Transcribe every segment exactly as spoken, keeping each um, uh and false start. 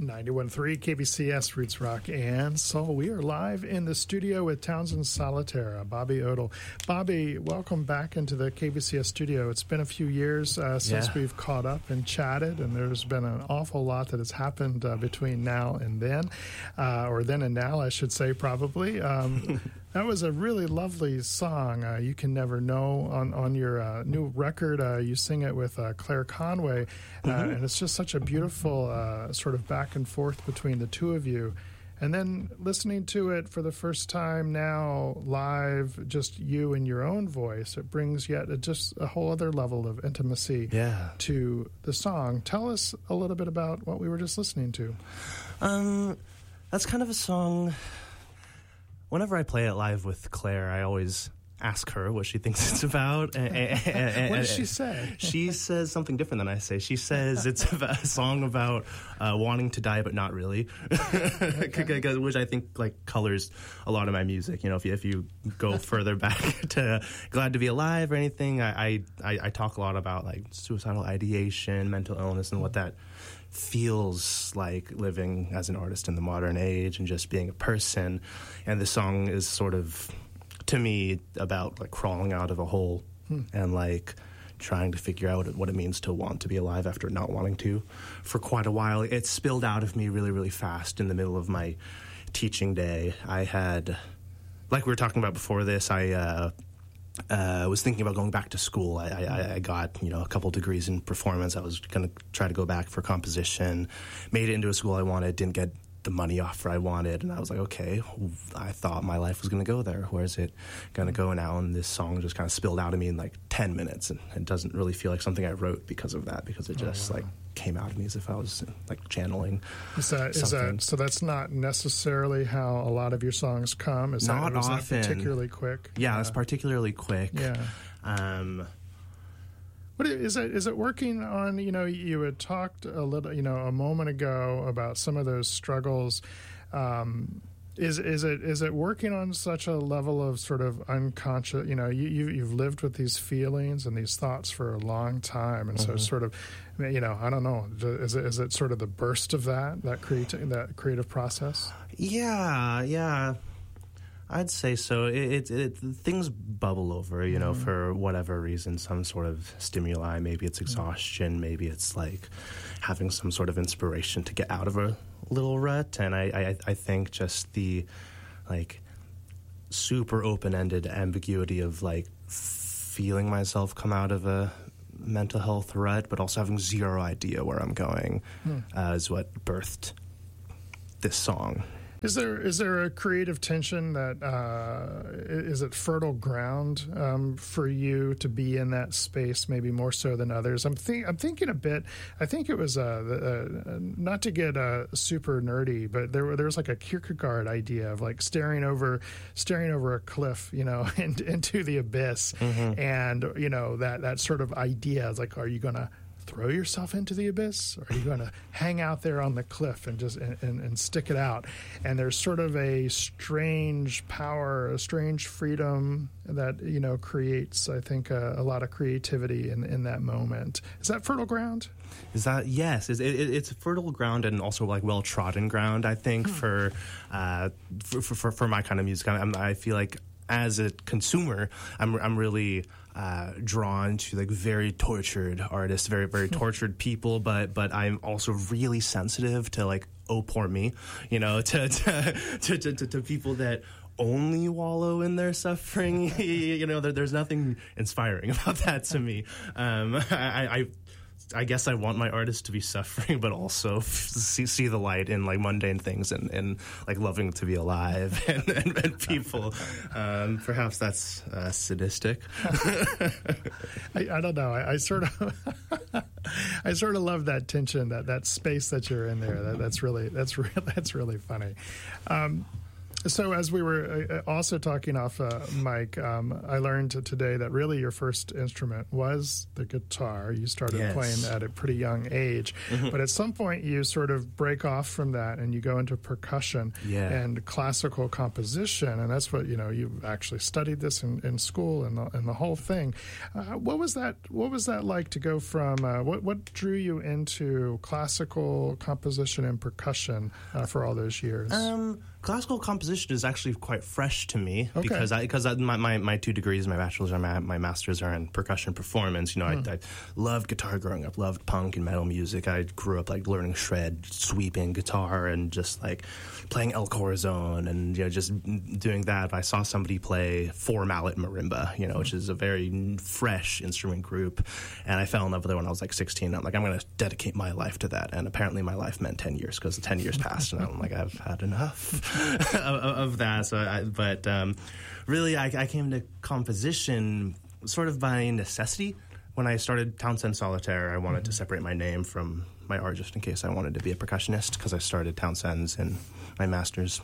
ninety-one point three K B C S Roots Rock and Soul. We are live in the studio with Townsend Solitaire, Bobby Odell. Bobby, welcome back into the K B C S studio. It's been a few years uh, since yeah. we've caught up and chatted, and there's been an awful lot that has happened uh, between now and then, uh, or then and now, I should say, probably. Um, that was a really lovely song, uh, You Can Never Know, on, on your uh, new record. Uh, you sing it with uh, Claire Conway, uh, mm-hmm. and it's just such a beautiful uh, sort of back and forth between the two of you. And then listening to it for the first time now live, just you and your own voice, it brings yet a, just a whole other level of intimacy yeah. to the song. Tell us a little bit about what we were just listening to. Um, that's kind of a song. Whenever I play it live with Claire, I always ask her what she thinks it's about. And, and, and, what does she say? She says something different than I say. She says it's a song about uh, wanting to die, but not really, okay. Which I think like colors a lot of my music. You know, if you, if you go further back to Glad to Be Alive or anything, I, I, I talk a lot about like suicidal ideation, mental illness, and what that feels like living as an artist in the modern age and just being a person. And the song is sort of, to me, about like crawling out of a hole hmm. and like trying to figure out what it means to want to be alive after not wanting to for quite a while. It spilled out of me really, really fast in the middle of my teaching day. I had, like we were talking about before this, I uh, uh, was thinking about going back to school. I, I, I got, you know, a couple degrees in performance. I was going to try to go back for composition, made it into a school I wanted, didn't get the money offer I wanted, and I was like, okay, I thought my life was going to go there. Where is it going to go now? And this song just kind of spilled out of me in like ten minutes, and it doesn't really feel like something I wrote because of that, because it just oh, wow. like came out of me as if I was like channeling is that, is that, so that's not necessarily how a lot of your songs come? Is not that, is often. That particularly quick? Yeah, it's uh, particularly quick. Yeah. Um, What is it? Is it working on? You know, you had talked a little, you know, a moment ago about some of those struggles. Um, is is it is it working on such a level of sort of unconscious? You know, you, you you've lived with these feelings and these thoughts for a long time, and mm-hmm. so sort of, you know, I don't know. Is it is it sort of the burst of that that creative that creative process? Yeah, yeah. I'd say so. It, it, it things bubble over, you know, mm-hmm. for whatever reason, some sort of stimuli. Maybe it's exhaustion. Mm-hmm. Maybe it's like having some sort of inspiration to get out of a little rut. And I, I, I think just the like super open-ended ambiguity of like feeling myself come out of a mental health rut, but also having zero idea where I'm going, mm. uh, is what birthed this song. Is there is there a creative tension that uh, is it fertile ground um, for you to be in that space, maybe more so than others? I'm think I'm thinking a bit. I think it was uh, uh, not to get uh, super nerdy, but there there was like a Kierkegaard idea of like staring over staring over a cliff, you know, in, into the abyss, mm-hmm. and you know that that sort of idea is like, are you gonna throw yourself into the abyss, or are you going to hang out there on the cliff and just and, and, and stick it out? And there's sort of a strange power, a strange freedom that, you know, creates, I think, a, a lot of creativity in, in that moment. Is that fertile ground? Is that yes? It, it, it's fertile ground and also like well trodden ground. I think hmm. for, uh, for for for my kind of music, I, I feel like as a consumer, I'm I'm really uh, drawn to like very tortured artists, very very tortured people. But but I'm also really sensitive to like, oh poor me, you know, to to to, to, to, to people that only wallow in their suffering. You know, there, there's nothing inspiring about that to me. Um, I. I I guess I want my artists to be suffering, but also f- see, see the light in like mundane things and, and like loving to be alive and, and, and people. Um, perhaps that's uh, sadistic. I, I don't know. I, I sort of, I sort of love that tension, that, that space that you're in there. That, that's really, that's really, that's really funny. Um, So as we were also talking off uh, mic, um, I learned today that really your first instrument was the guitar. You started yes. playing at a pretty young age. Mm-hmm. But at some point you sort of break off from that and you go into percussion yeah. and classical composition. And that's what, you know, you actually studied this in, in school and the, and the whole thing. Uh, what was that What was that like to go from, uh, what, what drew you into classical composition and percussion uh, for all those years? Um, classical composition is actually quite fresh to me okay. because I because I, my, my my two degrees, my bachelor's and my, my master's are in percussion performance. You know, hmm. I, I loved guitar growing up, loved punk and metal music. I grew up like learning shred, sweeping guitar, and just like playing El Corazon and you know just doing that. I saw somebody play four mallet marimba, you know, hmm. which is a very fresh instrument group, and I fell in love with it when I was like sixteen. I'm like, I'm going to dedicate my life to that, and apparently my life meant ten years because the ten years passed, and I'm like, I've had enough. of, of that, so I, but um, really, I, I came to composition sort of by necessity. When I started Townsend Solitaire, I wanted mm-hmm. to separate my name from my art, just in case I wanted to be a percussionist, because I started Townsend's in my master's.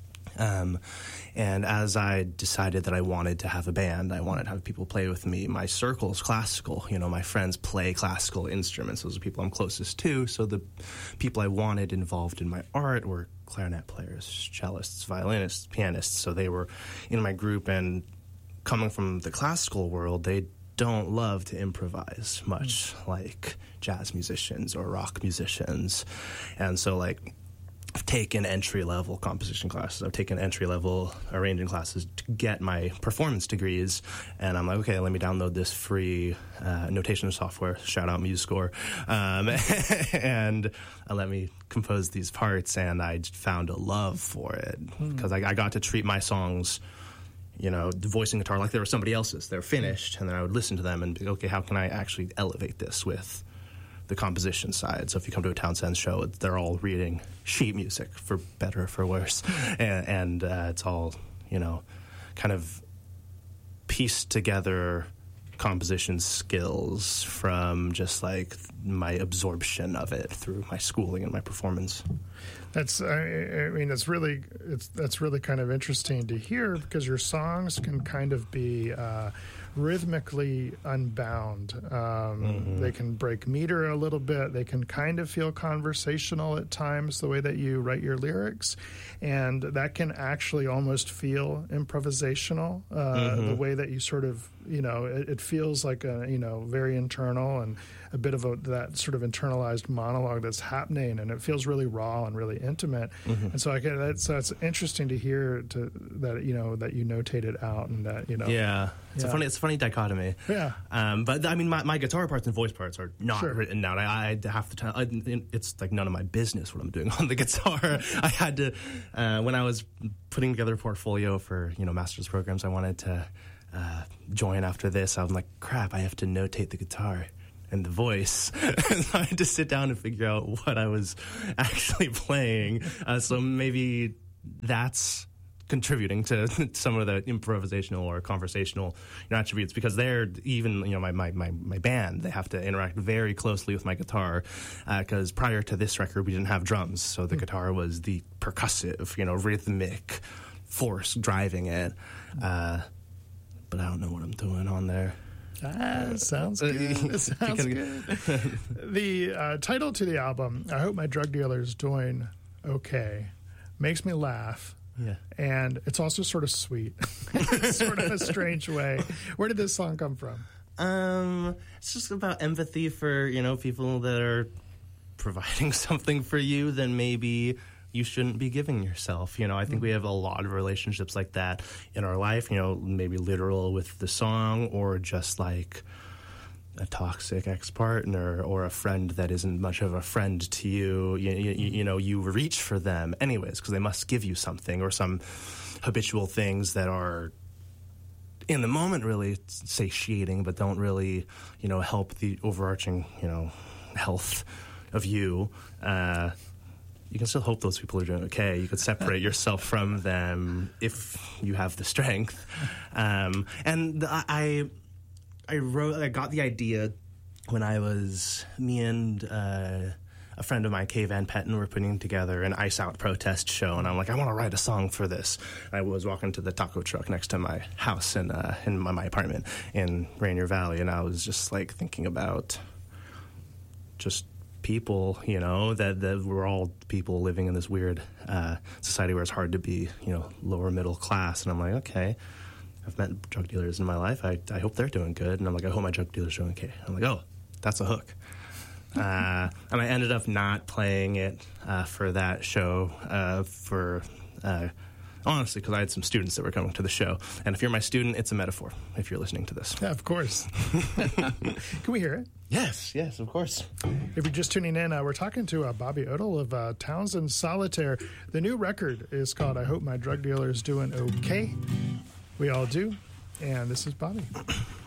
Um, and as I decided that I wanted to have a band, I wanted to have people play with me. My circle's classical. You know, my friends play classical instruments. Those are people I'm closest to. So the people I wanted involved in my art were clarinet players, cellists, violinists, pianists. So they were in my group, and coming from the classical world, they don't love to improvise much mm. like jazz musicians or rock musicians. And so, like, I've taken entry-level composition classes. I've taken entry-level arranging classes to get my performance degrees. And I'm like, okay, let me download this free uh, notation software, shout out MuseScore, um, and uh, let me compose these parts. And I found a love for it because mm. I, I got to treat my songs, you know, voicing guitar like they were somebody else's. They're finished, and then I would listen to them and be, okay, how can I actually elevate this with the composition side? So if you come to a Townsend show, they're all reading sheet music, for better or for worse, and, and uh, it's all, you know, kind of pieced together composition skills from just like my absorption of it through my schooling and my performance. That's, I, I mean, it's really, it's that's really kind of interesting to hear, because your songs can kind of be uh, rhythmically unbound. Um, mm-hmm. They can break meter a little bit. They can kind of feel conversational at times, the way that you write your lyrics, and that can actually almost feel improvisational. Uh, mm-hmm. The way that you sort of, you know, it, it feels like a, you know, very internal and a bit of a, that sort of internalized monologue that's happening, and it feels really raw and really intimate. Mm-hmm. And so I can, that's, that's interesting to hear to, that, you know, that you notate it out, and that, you know. Yeah. It's yeah. a funny, it's a funny dichotomy. Yeah. Um, but I mean, my, my guitar parts and voice parts are not sure. written down. I, I have to tell, I, it's like none of my business what I'm doing on the guitar. I had to, uh, when I was putting together a portfolio for, you know, master's programs, I wanted to uh, join after this. I was like, crap, I have to notate the guitar and the voice. I had to sit down and figure out what I was actually playing. Uh, so maybe that's contributing to some of the improvisational or conversational, you know, attributes, because they're even, you know, my, my, my, my band, they have to interact very closely with my guitar, because uh, prior to this record we didn't have drums, so the mm. guitar was the percussive, you know, rhythmic force driving it. Uh, but I don't know what I'm doing on there. Ah, sounds good. Sounds good. The uh, title to the album, I Hope My Drug Dealer is Doing Okay, makes me laugh. Yeah. And it's also sort of sweet. Sort of a strange way. Where did this song come from? Um, it's just about empathy for, you know, people that are providing something for you, then maybe you shouldn't be giving yourself. You know, I think we have a lot of relationships like that in our life, you know, maybe literal with the song, or just like a toxic ex-partner or a friend that isn't much of a friend to you. You, you, you know, you reach for them anyways because they must give you something, or some habitual things that are in the moment really satiating but don't really, you know, help the overarching, you know, health of you. Uh, you can still hope those people are doing okay. You could separate yourself from them if you have the strength. Um, and the, I... I wrote, I got the idea when I was, me and uh, a friend of mine, Kay Van Petten, were putting together an Ice Out protest show, and I'm like, I want to write a song for this. I was walking to the taco truck next to my house in uh, in my, my apartment in Rainier Valley, and I was just like thinking about just people, you know, that, that we're all people living in this weird uh, society where it's hard to be, you know, lower middle class. And I'm like, okay, I've met drug dealers in my life. I, I hope they're doing good. And I'm like, I hope my drug dealer's doing okay. I'm like, oh, that's a hook. Uh, and I ended up not playing it uh, for that show uh, for, uh, honestly, because I had some students that were coming to the show. And if you're my student, it's a metaphor, if you're listening to this. Yeah, of course. Can we hear it? Yes, yes, of course. If you're just tuning in, uh, we're talking to uh, Bobby Odell of uh, Townsend Solitaire. The new record is called I Hope My Drug Dealer is Doing Okay. We all do. And this is Bobby.